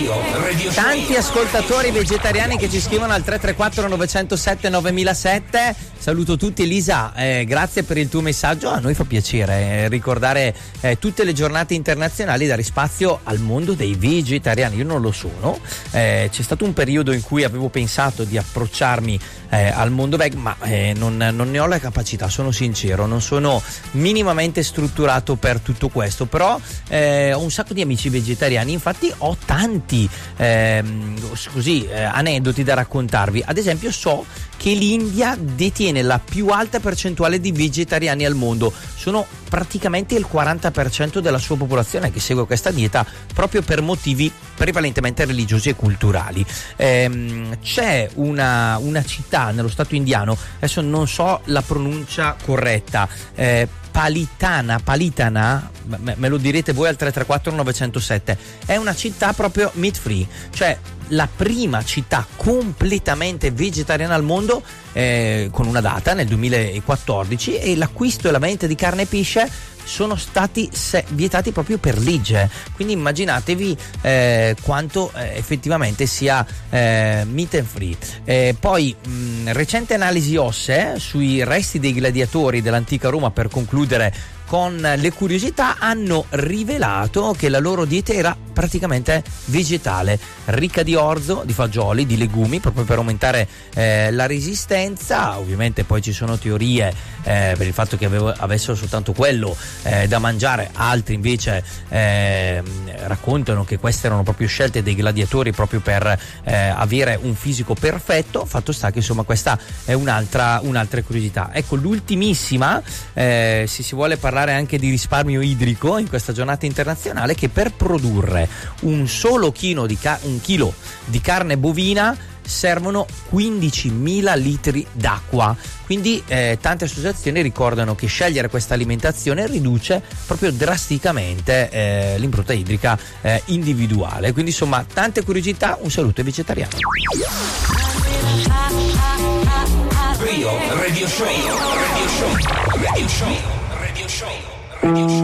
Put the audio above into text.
Tanti ascoltatori vegetariani che ci scrivono al 334 907 9007. Saluto tutti. Elisa, grazie per il tuo messaggio. A noi fa piacere ricordare tutte le giornate internazionali, dare spazio al mondo dei vegetariani. Io non lo sono, c'è stato un periodo in cui avevo pensato di approcciarmi al mondo veg, ma non ne ho la capacità, sono sincero, non sono minimamente strutturato per tutto questo, però ho un sacco di amici vegetariani, infatti ho tanti aneddoti da raccontarvi. Ad esempio, so che l'India detiene la più alta percentuale di vegetariani al mondo, sono praticamente il 40% della sua popolazione che segue questa dieta proprio per motivi prevalentemente religiosi e culturali. C'è una città nello stato indiano, adesso non so la pronuncia corretta, Palitana, me lo direte voi al 334 907. È una città proprio meat free, cioè la prima città completamente vegetariana al mondo, con una data nel 2014, e l'acquisto e la vendita di carne e pesce sono stati vietati proprio per legge. Quindi immaginatevi quanto effettivamente sia meat and free. Poi recente analisi ossee sui resti dei gladiatori dell'antica Roma, per concludere con le curiosità, hanno rivelato che la loro dieta era praticamente vegetale, ricca di orzo, di fagioli, di legumi, proprio per aumentare la resistenza. Ovviamente poi ci sono teorie per il fatto che avessero soltanto quello da mangiare, altri invece raccontano che queste erano proprio scelte dei gladiatori proprio per avere un fisico perfetto. Fatto sta che insomma questa è un'altra curiosità. Ecco, l'ultimissima, se si vuole parlare anche di risparmio idrico in questa giornata internazionale, che per produrre un solo chilo di carne bovina servono 15.000 litri d'acqua. Quindi tante associazioni ricordano che scegliere questa alimentazione riduce proprio drasticamente l'impronta idrica individuale. Quindi insomma tante curiosità. Un saluto ai vegetariani. Radio Show.